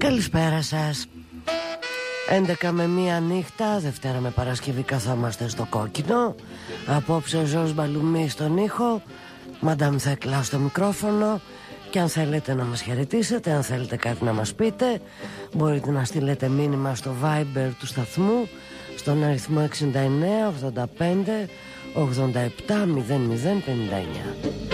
Καλησπέρα σας. 11 με 1 νύχτα, Δευτέρα με Παρασκευή καθόμαστε στο κόκκινο. Απόψε ο Ζώος Μπαλουμί στον ήχο, Μαντάμ Θέκλα στο μικρόφωνο. Και αν θέλετε να μας χαιρετήσετε, αν θέλετε κάτι να μας πείτε, μπορείτε να στείλετε μήνυμα στο Viber του σταθμού στον αριθμό 69 85 87 00 59.